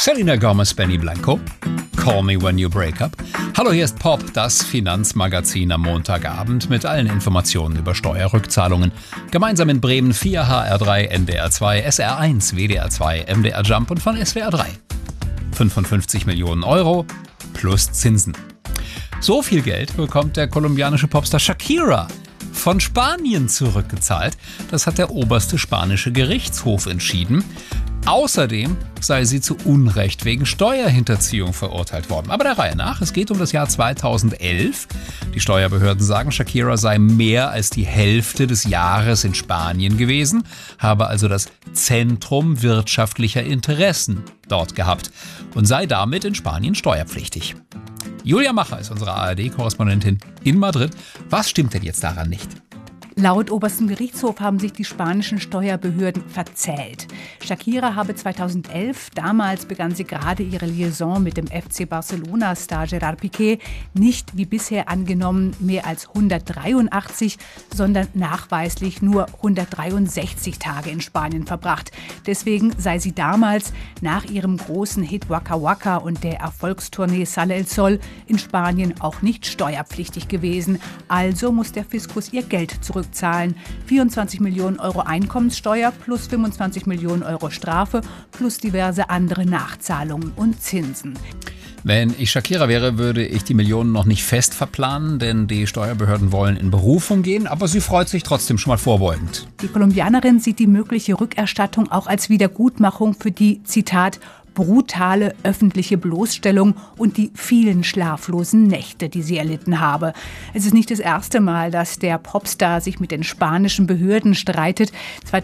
Selena Gomez, Benny Blanco, Call Me When You Break Up. Hallo, hier ist Pop, das Finanzmagazin am Montagabend mit allen Informationen über Steuerrückzahlungen. Gemeinsam in Bremen 4, HR3, NDR 2, SR1, WDR 2, MDR Jump und von SWR 3. 55 Millionen Euro plus Zinsen. So viel Geld bekommt der kolumbianische Popstar Shakira von Spanien zurückgezahlt. Das hat der oberste spanische Gerichtshof entschieden. Außerdem sei sie zu Unrecht wegen Steuerhinterziehung verurteilt worden. Aber der Reihe nach, es geht um das Jahr 2011. Die Steuerbehörden sagen, Shakira sei mehr als die Hälfte des Jahres in Spanien gewesen, habe also das Zentrum wirtschaftlicher Interessen dort gehabt und sei damit in Spanien steuerpflichtig. Julia Macher ist unsere ARD-Korrespondentin in Madrid. Was stimmt denn jetzt daran nicht? Laut oberstem Gerichtshof haben sich die spanischen Steuerbehörden verzählt. Shakira habe 2011, damals begann sie gerade ihre Liaison mit dem FC Barcelona-Star Gerard Piqué, nicht wie bisher angenommen mehr als 183, sondern nachweislich nur 163 Tage in Spanien verbracht. Deswegen sei sie damals nach ihrem großen Hit Waka Waka und der Erfolgstournee Sale el Sol in Spanien auch nicht steuerpflichtig gewesen. Also muss der Fiskus ihr Geld zurückzahlen. 24 Millionen Euro Einkommenssteuer plus 25 Millionen Euro Strafe plus diverse andere Nachzahlungen und Zinsen. Wenn ich Shakira wäre, würde ich die Millionen noch nicht fest verplanen, denn die Steuerbehörden wollen in Berufung gehen, aber sie freut sich trotzdem schon mal vorbeugend. Die Kolumbianerin sieht die mögliche Rückerstattung auch als Wiedergutmachung für die, Zitat, brutale öffentliche Bloßstellung und die vielen schlaflosen Nächte, die sie erlitten habe. Es ist nicht das erste Mal, dass der Popstar sich mit den spanischen Behörden streitet.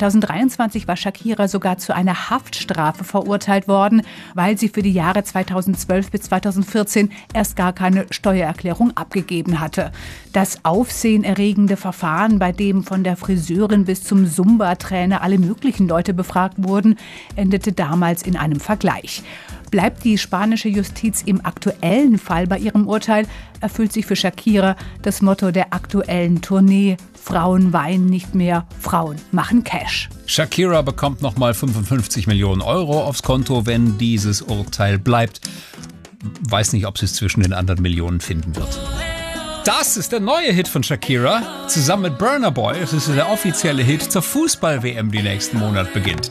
2023 war Shakira sogar zu einer Haftstrafe verurteilt worden, weil sie für die Jahre 2012 bis 2014 erst gar keine Steuererklärung abgegeben hatte. Das aufsehenerregende Verfahren, bei dem von der Friseurin bis zum Zumba-Trainer alle möglichen Leute befragt wurden, endete damals in einem Vergleich. Bleibt die spanische Justiz im aktuellen Fall bei ihrem Urteil, erfüllt sich für Shakira das Motto der aktuellen Tournee: Frauen weinen nicht mehr, Frauen machen Cash. Shakira bekommt nochmal 55 Millionen Euro aufs Konto, wenn dieses Urteil bleibt. Weiß nicht, ob sie es zwischen den anderen Millionen finden wird. Das ist der neue Hit von Shakira, zusammen mit Burna Boy. Es ist der offizielle Hit zur Fußball-WM, die nächsten Monat beginnt.